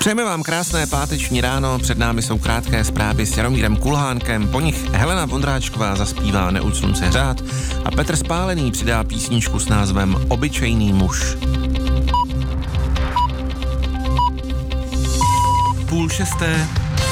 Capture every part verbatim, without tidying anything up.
Přejeme vám krásné páteční ráno, před námi jsou krátké zprávy s Jaromírem Kulhánkem, po nich Helena Vondráčková zaspívá Neusnu se hřát a Petr Spálený přidá písničku s názvem Obyčejný muž. Půl šesté.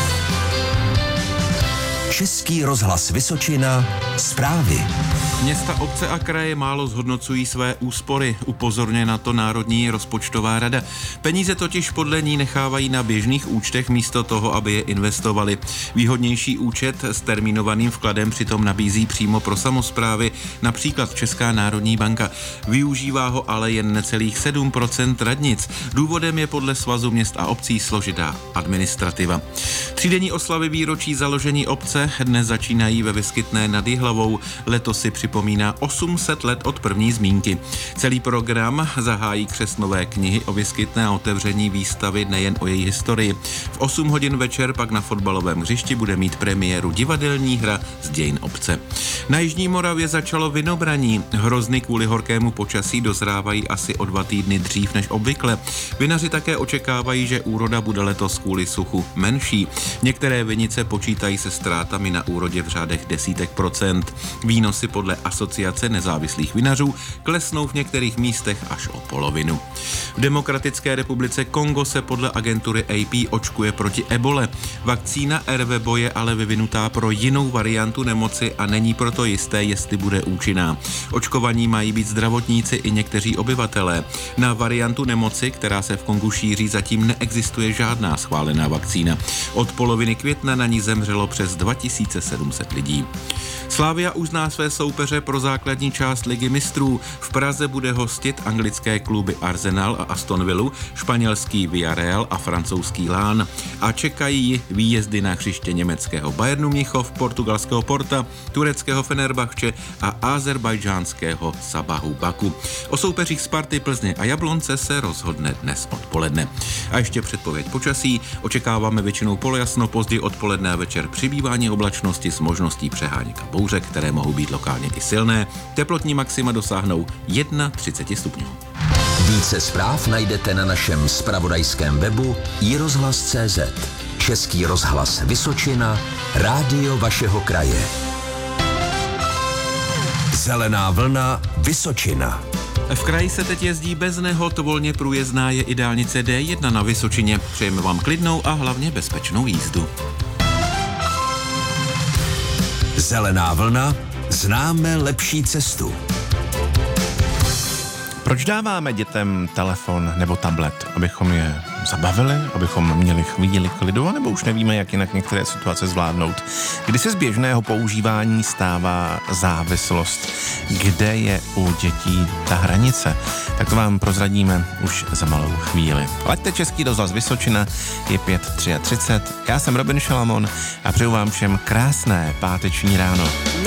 Český rozhlas Vysočina, zprávy. Města, obce a kraje málo zhodnocují své úspory, upozorňuje na to Národní rozpočtová rada. Peníze totiž podle ní nechávají na běžných účtech místo toho, aby je investovali. Výhodnější účet s termínovaným vkladem přitom nabízí přímo pro samosprávy, například Česká národní banka. Využívá ho ale jen necelých sedm procent radnic. Důvodem je podle Svazu měst a obcí složitá administrativa. Třídenní oslavy výročí založení obce dnes začínají ve Vyskytné nad Jihlavou. Letos si připomíná osm set let od první zmínky. Celý program zahájí křest nové knihy o Vyskytné a otevření výstavy nejen o její historii. V osm hodin večer pak na fotbalovém hřišti bude mít premiéru divadelní hra z dějin obce. Na Jižní Moravě začalo vinobraní. Hrozny kvůli horkému počasí dozrávají asi o dva týdny dřív než obvykle. Vinaři také očekávají, že úroda bude letos kvůli suchu menší. Některé vinice počítají se ztrátami na úrodě v řádech desítek procent. Výnosy podle Asociace nezávislých vinařů klesnou v některých místech až o polovinu. V Demokratické republice Kongo se podle agentury A P očkuje proti ebole. Vakcína Ervebo je ale vyvinutá pro jinou variantu nemoci a není proto jisté, jestli bude účinná. Očkovaní mají být zdravotníci i někteří obyvatelé. Na variantu nemoci, která se v Kongu šíří, zatím neexistuje žádná schválená vakcína. Od poloviny května na ní zemřelo přes dva tisíce sedm set lidí. Slavia už zná své soupeře pro základní část Ligy mistrů. V Praze bude hostit anglické kluby Arsenal a Aston Villu, španělský Villarreal a francouzský Lán. A čekají ji výjezdy na hřiště německého Bayernu Mnichov, portugalského Porta, tureckého Fenerbahče a azerbajdžánského Sabahu Baku. O soupeřích Sparty, Plzně a Jablonce se rozhodne dnes odpoledne. A ještě předpověď počasí. Očekáváme většinou polojasno, později odpoledne a večer přibývání oblačnosti s možností přeháněk a bouře, které mohou být lokálně i silné. Teplotní maxima dosáhnou třicet jedna stupňů. Více zpráv najdete na našem zpravodajském webu i rozhlas tečka cé zet. Český rozhlas Vysočina, rádio vašeho kraje. Zelená vlna Vysočina. V kraji se teď jezdí bez nehod, volně průjezdná je i dálnice D jedna na Vysočině. Přejeme vám klidnou a hlavně bezpečnou jízdu. Zelená vlna, známe lepší cestu. Proč dáváme dětem telefon nebo tablet? Abychom je zabavili? Abychom měli chvíli klidu? Nebo už nevíme, jak jinak některé situace zvládnout? Kdy se z běžného používání stává závislost? Kde je u dětí ta hranice? Tak to vám prozradíme už za malou chvíli. Laďte Český rozhlas Vysočina, je pět třicet tři. Já jsem Robin Šalamon a přeju vám všem krásné páteční ráno.